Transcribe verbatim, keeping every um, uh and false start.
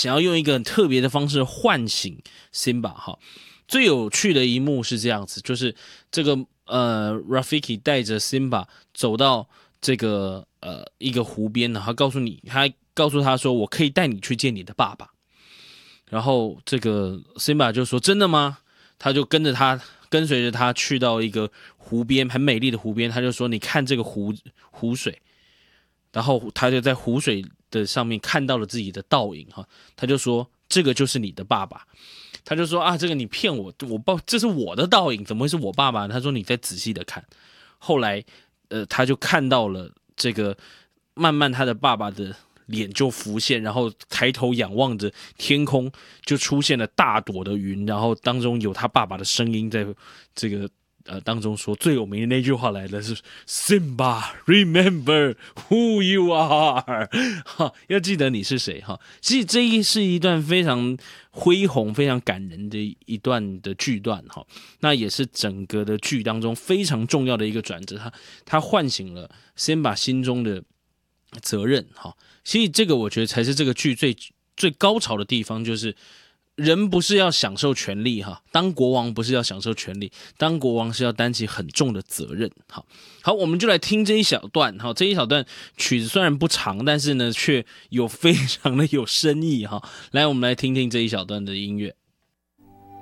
想要用一个很特别的方式唤醒 Simba 哈。最有趣的一幕是这样子，就是这个呃 Rafiki 带着 Simba 走到这个呃一个湖边，然后告诉你，他告诉他说，我可以带你去见你的爸爸。然后这个 Simba 就说真的吗？他就跟着他跟随着他去到一个湖边，很美丽的湖边，他就说你看这个湖湖水，然后他就在湖水的上面看到了自己的倒影哈，他就说这个就是你的爸爸。他就说啊，这个你骗我，我爸这是我的倒影，怎么会是我爸爸呢？他说你再仔细的看。后来，呃，他就看到了这个，慢慢他的爸爸的脸就浮现，然后抬头仰望着天空，就出现了大朵的云，然后当中有他爸爸的声音在这个呃当中说，最有名的那句话来了是 Simba remember who you are 哈，要记得你是谁哈。其实这一是一段非常恢宏、非常感人的一段的剧段哈，那也是整个的剧当中非常重要的一个转折，它它唤醒了 Simba 心中的责任哈。其实这个我觉得才是这个剧最最高潮的地方，就是人不是要享受权力哈，当国王不是要享受权力，当国王是要担起很重的责任。好，好，我们就来听这一小段哈，这一小段曲子虽然不长，但是呢却有非常的有深意哈。来，我们来听听这一小段的音乐。